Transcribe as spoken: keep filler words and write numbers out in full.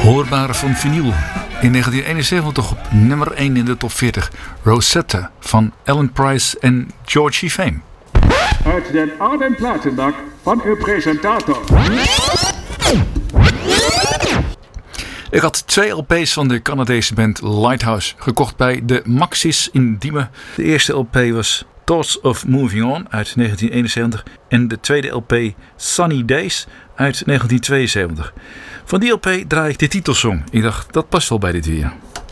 Hoorbare van vinyl. In negentien eenenzeventig op nummer één in de top veertig. Rosetta van Ellen Price en Georgie Fame. Uit den oude platenbak van uw presentator. Ik had twee L P's van de Canadese band Lighthouse gekocht bij de Maxis in Diemen. De eerste L P was Thoughts of Moving On uit negentien eenenzeventig en de tweede L P Sunny Days uit negentien tweeënzeventig. Van die L P draai ik de titelsong. Ik dacht, dat past wel bij dit weer.